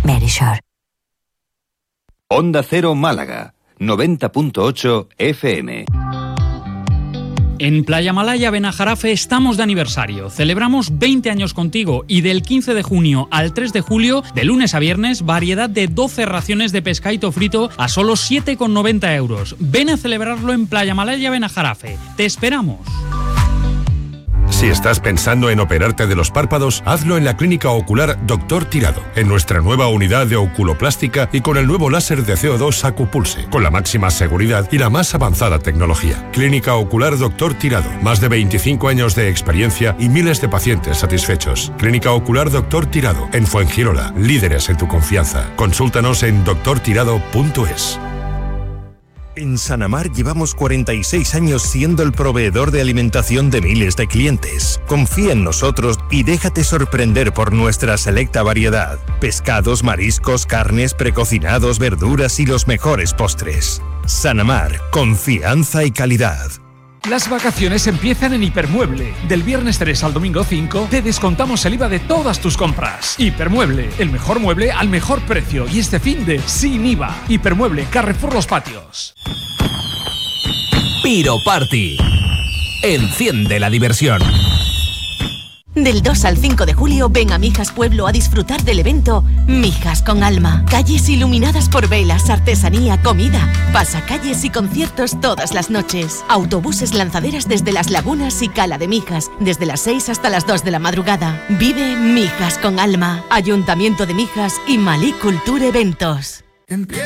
Verisure. Onda Cero Málaga, 90.8 FM. En Playa Malaya Benajarafe estamos de aniversario. Celebramos 20 años contigo y del 15 de junio al 3 de julio, de lunes a viernes, variedad de 12 raciones de pescadito frito a solo 7,90 euros. Ven a celebrarlo en Playa Malaya Benajarafe. ¡Te esperamos! Si estás pensando en operarte de los párpados, hazlo en la Clínica Ocular Dr. Tirado, en nuestra nueva unidad de oculoplástica y con el nuevo láser de CO2 Acupulse, con la máxima seguridad y la más avanzada tecnología. Clínica Ocular Dr. Tirado, más de 25 años de experiencia y miles de pacientes satisfechos. Clínica Ocular Dr. Tirado, en Fuengirola, líderes en tu confianza. Consúltanos en drtirado.es. En Sanamar llevamos 46 años siendo el proveedor de alimentación de miles de clientes. Confía en nosotros y déjate sorprender por nuestra selecta variedad. Pescados, mariscos, carnes, precocinados, verduras y los mejores postres. Sanamar, confianza y calidad. Las vacaciones empiezan en Hipermueble. Del viernes 3 al domingo 5 te descontamos el IVA de todas tus compras. Hipermueble, el mejor mueble al mejor precio y este finde sin IVA. Hipermueble, Carrefour Los Patios. Piro Party. Enciende la diversión. Del 2 al 5 de julio ven a Mijas Pueblo a disfrutar del evento Mijas con Alma. Calles iluminadas por velas, artesanía, comida, pasacalles y conciertos todas las noches. Autobuses lanzaderas desde Las Lagunas y Cala de Mijas, desde las 6 hasta las 2 de la madrugada. Vive Mijas con Alma. Ayuntamiento de Mijas y Malí Cultura Eventos.